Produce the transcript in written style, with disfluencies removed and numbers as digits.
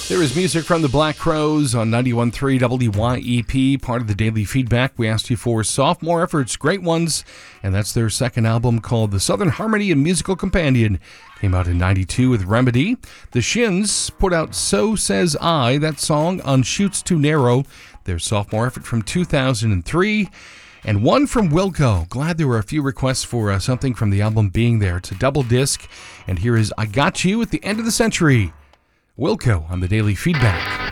There is music from the Black Crowes on 91.3 WYEP, part of the Daily Feedback. We asked you for sophomore efforts, great ones, and that's their second album called The Southern Harmony and Musical Companion. Came out in 92 with Remedy. The Shins put out So Says I, that song on Shoots Too Narrow, their sophomore effort from 2003. And one from Wilco. Glad there were a few requests for something from the album Being There. It's a double disc, and here is I Got You at the End of the Century. Wilco on the Daily Feedback.